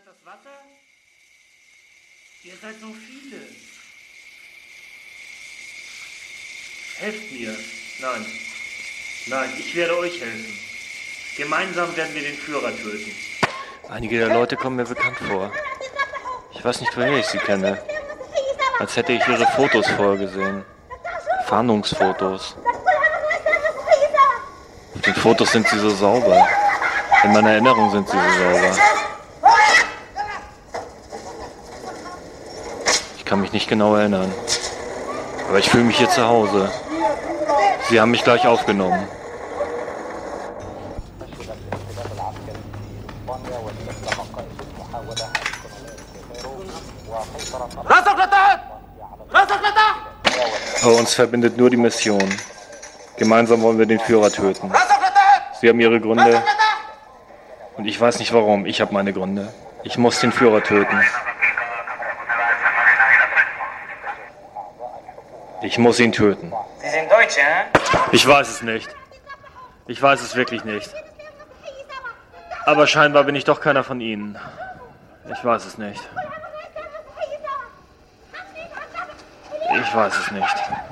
das Wasser? Ihr seid so viele. Helft mir. Nein, ich werde euch helfen. Gemeinsam werden wir den Führer töten. Einige der Leute kommen mir bekannt vor. Ich weiß nicht, woher ich sie kenne. Als hätte ich ihre Fotos vorher gesehen. Fahndungsfotos. Auf den Fotos sind sie so sauber. In meiner Erinnerung sind sie so sauber. Ich kann mich nicht genau erinnern. Aber ich fühle mich hier zu Hause. Sie haben mich gleich aufgenommen. Aber uns verbindet nur die Mission. Gemeinsam wollen wir den Führer töten. Sie haben ihre Gründe. Und ich weiß nicht warum. Ich habe meine Gründe. Ich muss den Führer töten. Ich muss ihn töten. Sie sind Deutsche, hä? Ich weiß es nicht. Ich weiß es wirklich nicht. Aber scheinbar bin ich doch keiner von ihnen. Ich weiß es nicht. Ich weiß es nicht.